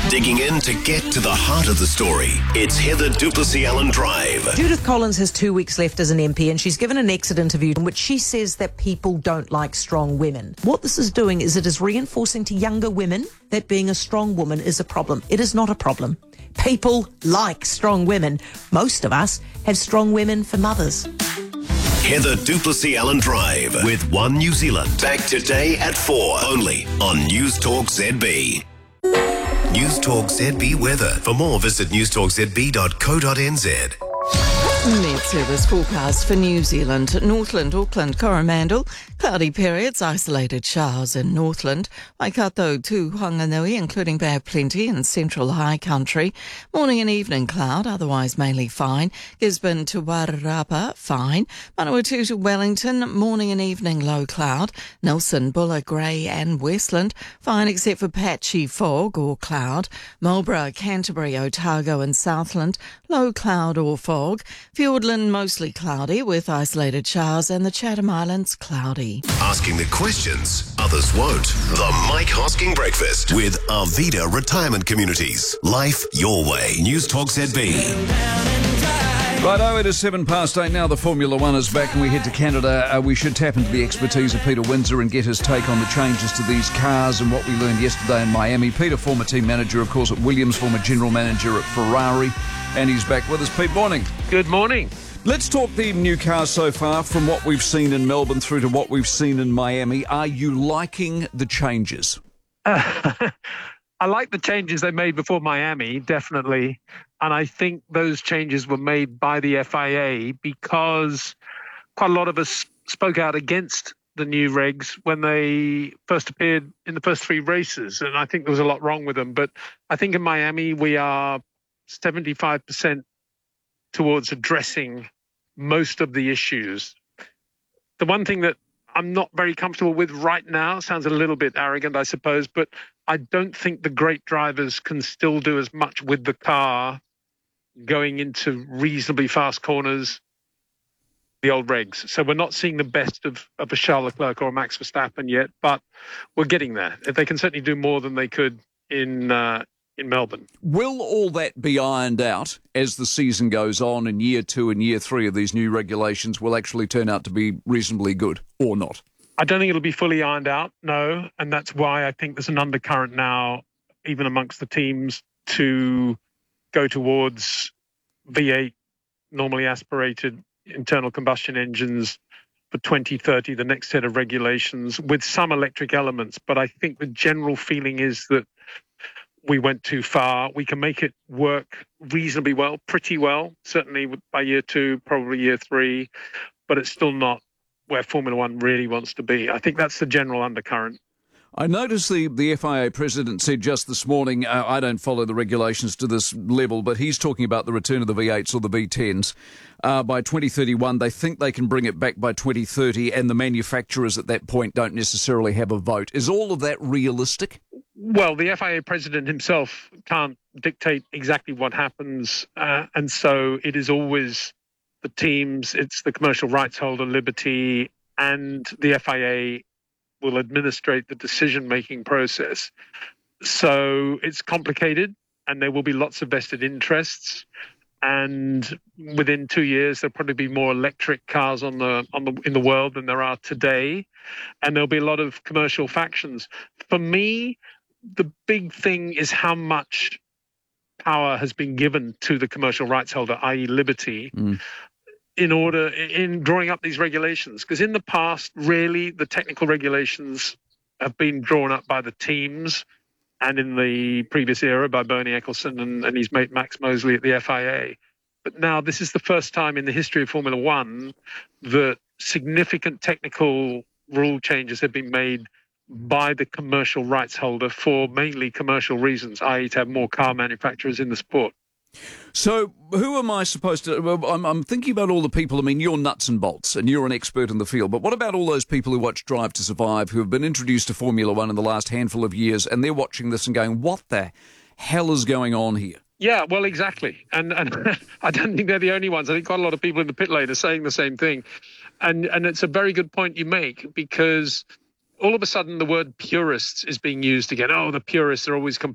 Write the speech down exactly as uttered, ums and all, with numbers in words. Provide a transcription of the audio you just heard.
Digging in to get to the heart of the story. It's Heather du Plessis-Allen Drive. Judith Collins has two weeks left as an M P, and she's given an exit interview in which she says that people don't like strong women. What this is doing is it is reinforcing to younger women that being a strong woman is a problem. It is not a problem. People like strong women. Most of us have strong women for mothers. Heather du Plessis-Allen Drive with One New Zealand. Back today at four, only on News Talk Z B. News Talk Z B weather. For more, visit news talk z b dot co dot n z. Met Service forecast for New Zealand. Northland, Auckland, Coromandel. Cloudy periods, isolated showers in Northland. Waikato to Whanganui, including Bay of Plenty in central high country. Morning and evening cloud, otherwise mainly fine. Gisborne to Wairarapa, fine. Manawatu to Wellington, morning and evening low cloud. Nelson, Buller, Grey and Westland, fine except for patchy fog or cloud. Marlborough, Canterbury, Otago and Southland, low cloud or fog. Fiordland, mostly cloudy with isolated showers, and the Chatham Islands, cloudy. Asking the questions others won't. The Mike Hosking Breakfast with Arvida Retirement Communities. Life your way. News Talk Z B. Righto, it is seven past eight now. The Formula One is back and we head to Canada. Uh, we should tap into the expertise of Peter Windsor and get his take on the changes to these cars and what we learned yesterday in Miami. Peter, former team manager, of course, at Williams, former general manager at Ferrari, and he's back with us. Pete, morning. Good morning. Let's talk the new cars so far, from what we've seen in Melbourne through to what we've seen in Miami. Are you liking the changes? Uh, I like the changes they made before Miami, definitely. And I think those changes were made by the F I A because quite a lot of us spoke out against the new regs when they first appeared in the first three races. And I think there was a lot wrong with them. But I think in Miami, we are seventy-five percent towards addressing most of the issues. The one thing that I'm not very comfortable with right now, sounds a little bit arrogant, I suppose, but I don't think the great drivers can still do as much with the car going into reasonably fast corners, the old regs. So we're not seeing the best of, of a Charles Leclerc or a Max Verstappen yet, but we're getting there. They can certainly do more than they could in uh, in Melbourne. Will all that be ironed out as the season goes on, and year two and year three of these new regulations will actually turn out to be reasonably good, or not? I don't think it'll be fully ironed out, no. And that's why I think there's an undercurrent now, even amongst the teams, to go towards V eight, normally aspirated internal combustion engines for twenty thirty, the next set of regulations, with some electric elements. But I think the general feeling is that we went too far. We can make it work reasonably well, pretty well, certainly by year two, probably year three, but it's still not where Formula One really wants to be. I think that's the general undercurrent. I noticed the, the F I A president said just this morning, uh, I don't follow the regulations to this level, but he's talking about the return of the V eights or the V tens. Uh, by twenty thirty-one, they think they can bring it back by twenty thirty, and the manufacturers at that point don't necessarily have a vote. Is all of that realistic? Well, the F I A president himself can't dictate exactly what happens, uh, and so it is always the teams, it's the commercial rights holder, Liberty, and the F I A will administrate the decision-making process. So it's complicated, and there will be lots of vested interests. And within two years, there'll probably be more electric cars on the on the in the world than there are today, and there'll be a lot of commercial factions. For me, the big thing is how much power has been given to the commercial rights holder, that is. Liberty, mm. in order, in drawing up these regulations. Because in the past, really, the technical regulations have been drawn up by the teams, and in the previous era by Bernie Ecclestone and, and his mate Max Mosley at the F I A. But now this is the first time in the history of Formula One that significant technical rule changes have been made by the commercial rights holder for mainly commercial reasons, that is to have more car manufacturers in the sport. So who am I supposed to... Well, I'm, I'm thinking about all the people. I mean, you're nuts and bolts, and you're an expert in the field. But what about all those people who watch Drive to Survive, who have been introduced to Formula One in the last handful of years, and they're watching this and going, what the hell is going on here? Yeah, well, exactly. And and I don't think they're the only ones. I think quite a lot of people in the pit lane are saying the same thing. And and it's a very good point you make, because all of a sudden the word purists is being used again. Oh, the purists are always